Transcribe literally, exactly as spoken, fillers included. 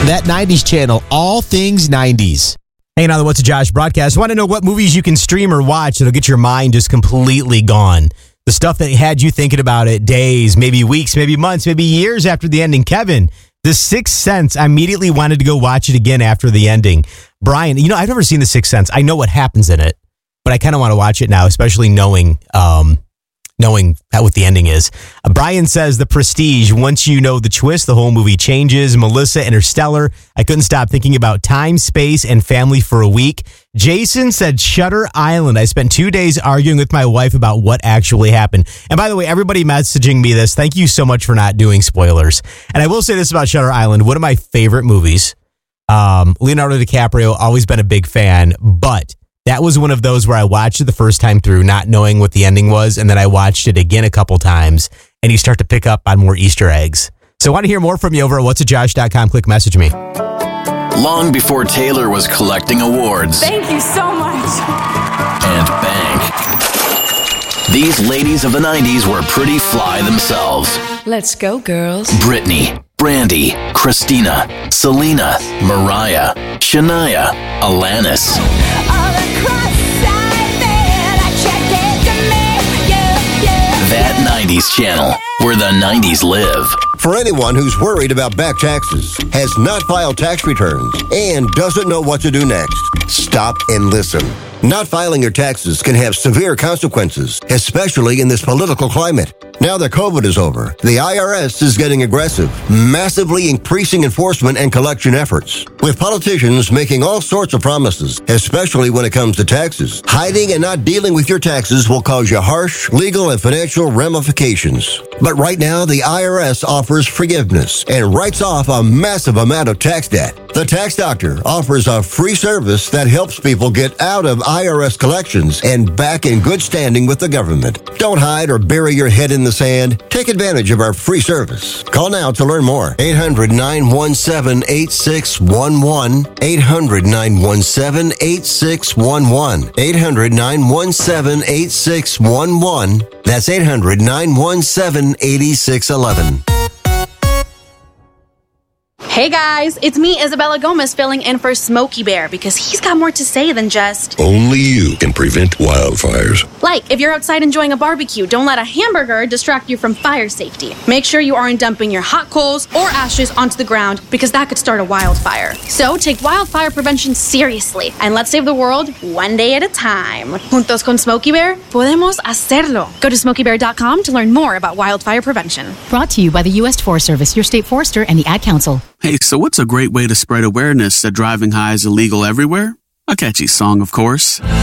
That nineties channel, all things nineties. Hanging on the What's a Josh broadcast. Want to know what movies you can stream or watch that'll get your mind just completely gone? The stuff that had you thinking about it days, maybe weeks, maybe months, maybe years after the ending. Kevin, The Sixth Sense, I immediately wanted to go watch it again after the ending. Brian, you know, I've never seen The Sixth Sense. I know what happens in it, but I kind of want to watch it now, especially knowing um, knowing how, what the ending is. Uh, Brian says The Prestige. Once you know the twist, the whole movie changes. Melissa, Interstellar. I couldn't stop thinking about time, space, and family for a week. Jason said Shutter Island. I spent two days arguing with my wife about what actually happened. And by the way, everybody messaging me this, thank you so much for not doing spoilers. And I will say this about Shutter Island, one of my favorite movies. Um, Leonardo DiCaprio, always been a big fan, but that was one of those where I watched it the first time through, not knowing what the ending was, and then I watched it again a couple times, and you start to pick up on more Easter eggs. So I want to hear more from you over at whats a josh dot com. Click message me. Long before Taylor was collecting awards. Thank you so much. And bank. These ladies of the nineties were pretty fly themselves. Let's go, girls. Britney, Brandy, Christina, Selena, Mariah, Shania, Alanis. That nineties channel, where the nineties live. For anyone who's worried about back taxes, has not filed tax returns, and doesn't know what to do next, stop and listen. Not filing your taxes can have severe consequences, especially in this political climate. Now that COVID is over, the I R S is getting aggressive, massively increasing enforcement and collection efforts. With politicians making all sorts of promises, especially when it comes to taxes, hiding and not dealing with your taxes will cause you harsh legal and financial ramifications. But right now, the I R S offers forgiveness and writes off a massive amount of tax debt. The Tax Doctor offers a free service that helps people get out of I R S collections and back in good standing with the government. Don't hide or bury your head in the sand. Take advantage of our free service. Call now to learn more. eight hundred, nine one seven, eight six one one. eight hundred, nine one seven, eight six one one. eight hundred, nine one seven, eight six one one. That's eight hundred, nine one seven, eight six one one. Hey guys, it's me, Isabella Gomez, filling in for Smokey Bear because he's got more to say than just... Only you can prevent wildfires. Like, if you're outside enjoying a barbecue, don't let a hamburger distract you from fire safety. Make sure you aren't dumping your hot coals or ashes onto the ground because that could start a wildfire. So take wildfire prevention seriously and let's save the world one day at a time. Juntos con Smokey Bear, podemos hacerlo. Go to smokey bear dot com to learn more about wildfire prevention. Brought to you by the U S Forest Service, your state forester, and the Ad Council. Hey, so what's a great way to spread awareness that driving high is illegal everywhere? A catchy song, of course.